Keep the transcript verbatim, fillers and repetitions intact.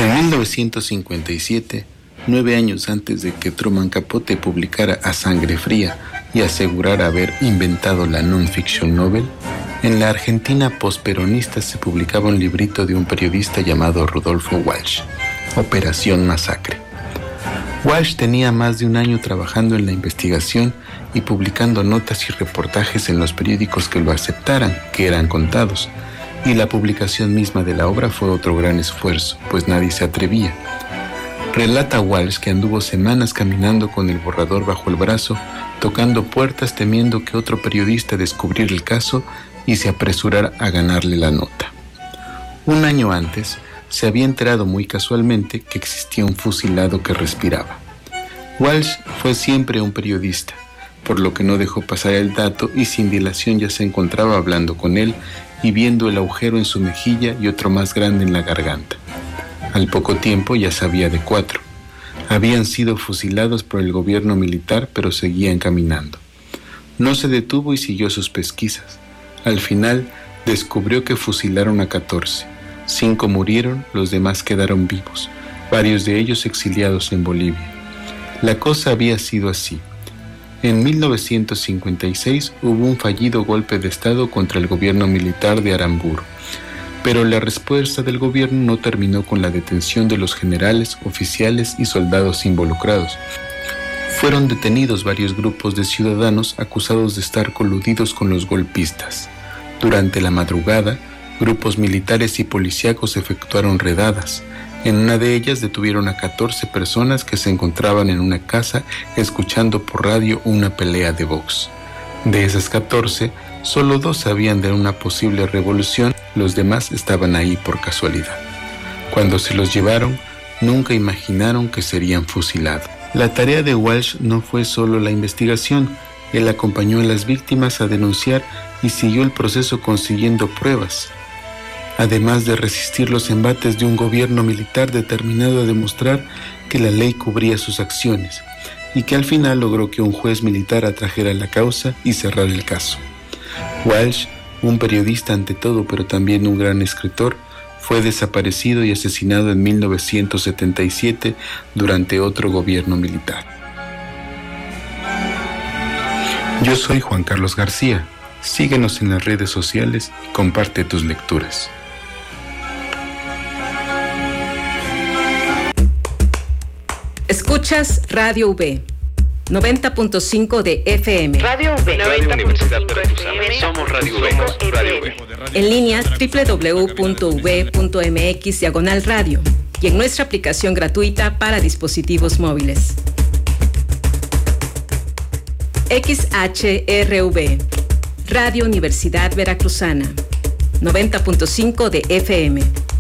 En mil novecientos cincuenta y siete, nueve años antes de que Truman Capote publicara A Sangre Fría y asegurara haber inventado la non-fiction novel, en la Argentina posperonista se publicaba un librito de un periodista llamado Rudolfo Walsh, Operación Masacre. Walsh tenía más de un año trabajando en la investigación y publicando notas y reportajes en los periódicos que lo aceptaran, que eran contados, y la publicación misma de la obra fue otro gran esfuerzo, pues nadie se atrevía. Relata Walsh que anduvo semanas caminando con el borrador bajo el brazo, tocando puertas temiendo que otro periodista descubriera el caso y se apresurara a ganarle la nota. Un año antes, se había enterado muy casualmente que existía un fusilado que respiraba. Walsh fue siempre un periodista, por lo que no dejó pasar el dato y sin dilación ya se encontraba hablando con él y viendo el agujero en su mejilla y otro más grande en la garganta. Al poco tiempo ya sabía de cuatro. Habían sido fusilados por el gobierno militar, pero seguían caminando. No se detuvo y siguió sus pesquisas. Al final, descubrió que fusilaron a catorce. Cinco murieron, los demás quedaron vivos, varios de ellos exiliados en Bolivia. La cosa había sido así. En mil novecientos cincuenta y seis hubo un fallido golpe de Estado contra el gobierno militar de Aramburu, pero la respuesta del gobierno no terminó con la detención de los generales, oficiales y soldados involucrados. Fueron detenidos varios grupos de ciudadanos acusados de estar coludidos con los golpistas. Durante la madrugada, grupos militares y policíacos efectuaron redadas. En una de ellas detuvieron a catorce personas que se encontraban en una casa escuchando por radio una pelea de box. De esas catorce, solo dos sabían de una posible revolución, los demás estaban ahí por casualidad. Cuando se los llevaron, nunca imaginaron que serían fusilados. La tarea de Walsh no fue solo la investigación. Él acompañó a las víctimas a denunciar y siguió el proceso consiguiendo pruebas, además de resistir los embates de un gobierno militar determinado a demostrar que la ley cubría sus acciones, y que al final logró que un juez militar atrajera la causa y cerrara el caso. Walsh, un periodista ante todo, pero también un gran escritor, fue desaparecido y asesinado en mil novecientos setenta y siete durante otro gobierno militar. Yo soy Juan Carlos García. Síguenos en las redes sociales y comparte tus lecturas. Escuchas Radio V, noventa punto cinco de F M. Radio V, Radio Universidad Veracruzana. Somos Radio V. Radio V. En línea doble u doble u doble u punto u v punto m x diagonal radio y en nuestra aplicación gratuita para dispositivos móviles. X H R V, Radio Universidad Veracruzana, noventa punto cinco de F M.